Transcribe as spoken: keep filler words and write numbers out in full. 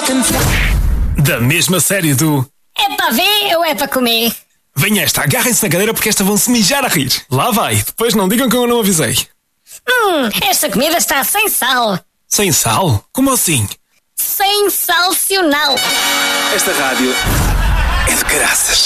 Da mesma série do... É para ver ou é para comer? Venha esta, agarrem-se na cadeira porque esta vão se mijar a rir. Lá vai, depois não digam que eu não avisei. Hum, esta comida está sem sal. Sem sal? Como assim? Sensacional. Esta rádio é de caraças.